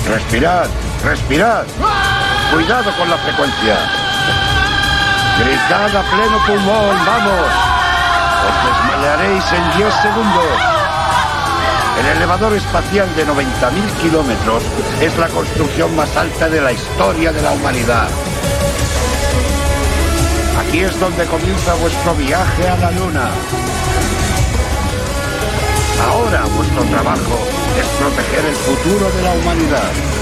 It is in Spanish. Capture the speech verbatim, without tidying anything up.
Respirad, respirad. Cuidado con la frecuencia. Gritad a pleno pulmón, vamos. Os desmayaréis en diez segundos. El elevador espacial de noventa mil kilómetros es la construcción más alta de la historia de la humanidad. Aquí es donde comienza vuestro viaje a la Luna. Ahora vuestro trabajo es proteger el futuro de la humanidad.